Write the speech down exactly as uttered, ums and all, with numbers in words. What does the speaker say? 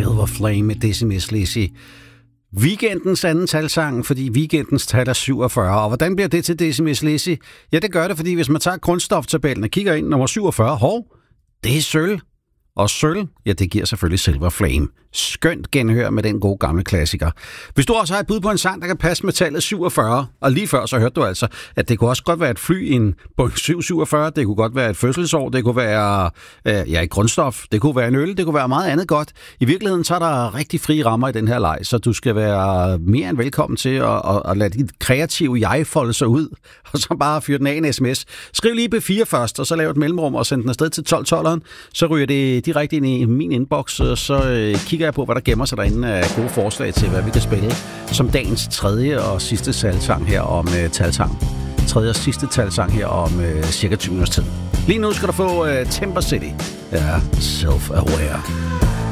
Silver Flame med Dizzy Miss Lizzy. Weekendens anden talsang, fordi weekendens tal er syvogfyrre. Og hvordan bliver det til Dizzy Miss Lizzy? Ja, det gør det, fordi hvis man tager grundstoftabellen og kigger ind nummer syvogfyrre, hov, det er sølv. Og sølv, ja, det giver selvfølgelig Silver Flame. Skønt genhør med den gode gamle klassiker. Hvis du også har et bud på en sang, der kan passe med tallet syvogfyrre, og lige før så hørte du altså, at det kunne også godt være et fly i en Boeing syv syvogfyrre, det kunne godt være et fødselsår, det kunne være øh, ja, et grundstof, det kunne være en øl, det kunne være meget andet godt. I virkeligheden så er der rigtig frie rammer i den her leg, så du skal være mere end velkommen til at, at, at lade dit kreative jeg folde sig ud, og så bare fyre den af en sms. Skriv lige B fire først, og så lav et mellemrum og send den afsted til tolv tolveren, så ryger det direkte ind i min inbox, så øh, kigger jeg på, hvad der gemmer sig derinde af gode forslag til, hvad vi kan spille som dagens tredje og sidste talsang her om øh, talsang. Tredje og sidste talsang her om øh, cirka tyve minutters tid. Lige nu skal du få øh, Timber City. Ja, Self-Aware.